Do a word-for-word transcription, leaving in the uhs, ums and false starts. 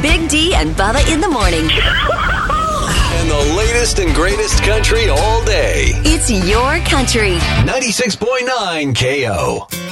Big D and Bubba in the morning. And the latest and greatest country all day. It's your country. ninety-six point nine K O.